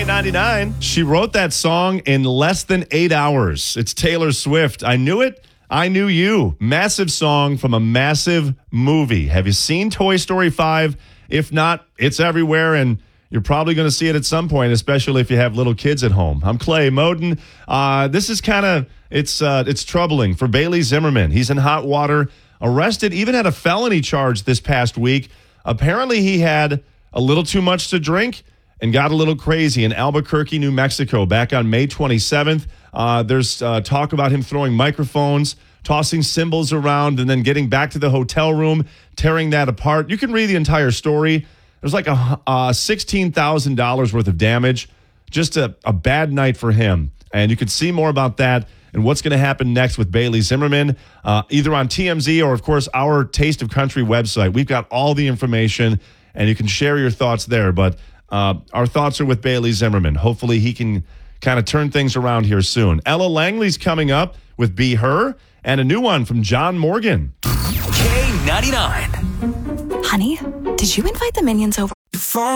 K99. She wrote that song in less than 8 hours. It's Taylor Swift. I Knew It. I Knew You. Massive song from a massive movie. Have you seen Toy Story 5? If not, it's everywhere, and you're probably going to see it at some point, especially if you have little kids at home. I'm Clay Moden. This is kind of, it's troubling for Bailey Zimmerman. He's in hot water, arrested, even had a felony charge this past week. Apparently he had a little too much to drink and got a little crazy in Albuquerque, New Mexico, back on May 27th. There's talk about him throwing microphones, tossing cymbals around, and then getting back to the hotel room, tearing that apart. You can read the entire story. There's like $16,000 worth of damage. Just a bad night for him. And you can see more about that and what's going to happen next with Bailey Zimmerman, either on TMZ or, of course, our Taste of Country website. We've got all the information, and you can share your thoughts there. But our thoughts are with Bailey Zimmerman. Hopefully he can kind of turn things around here soon. Ella Langley's coming up with Be Her, and a new one from John Morgan. K99. Honey, did you invite the Minions over?